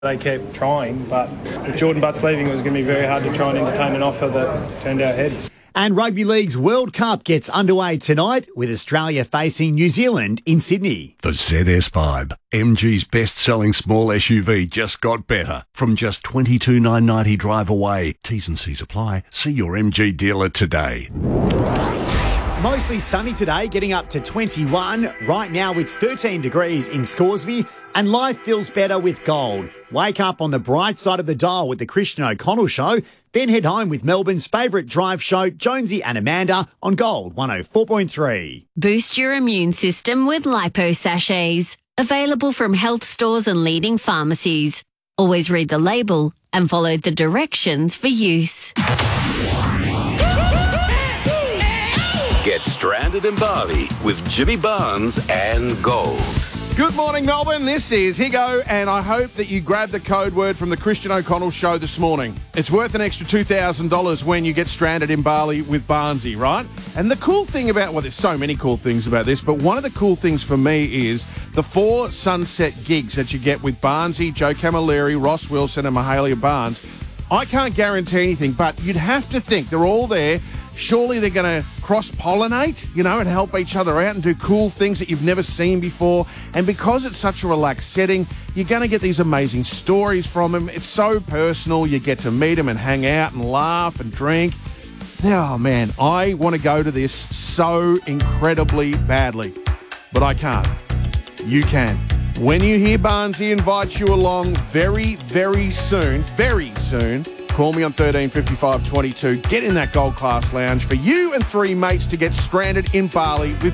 They kept trying, but with Jordan Butts leaving, it was going to be very hard to try and entertain an offer that turned our heads. And Rugby League's World Cup gets underway tonight with Australia facing New Zealand in Sydney. The ZS5, MG's best-selling small SUV, just got better. From just $22,990 drive away. T's and C's apply. See your MG dealer today. Mostly sunny today, getting up to 21. Right now it's 13 degrees in Scoresby, and life feels better with gold. Wake up on the bright side of the dial with the Christian O'Connell Show, then head home with Melbourne's favourite drive show, Jonesy and Amanda, on Gold 104.3. Boost your immune system with Lipo Sachets. Available from health stores and leading pharmacies. Always read the label and follow the directions for use. Get stranded in Bali with Jimmy Barnes and Gold. Good morning, Melbourne. This is Higo, and I hope that you grabbed the code word from the Christian O'Connell Show this morning. It's worth an extra $2,000 when you get stranded in Bali with Barnesy, right? And the cool thing about, well, there's so many cool things about this, but one of the cool things for me is the 4 sunset gigs that you get with Barnesy, Joe Camilleri, Ross Wilson, and Mahalia Barnes. I can't guarantee anything, but you'd have to think they're all there. Surely they're going to cross-pollinate, and help each other out and do cool things that you've never seen before. And because it's such a relaxed setting, you're going to get these amazing stories from them. It's so personal. You get to meet them and hang out and laugh and drink. Oh, man, I want to go to this so incredibly badly, but I can't. You can. When you hear Barnesy invite you along very, very soon, call me on 135522. Get in that Gold Class Lounge for you and 3 mates to get stranded in Bali with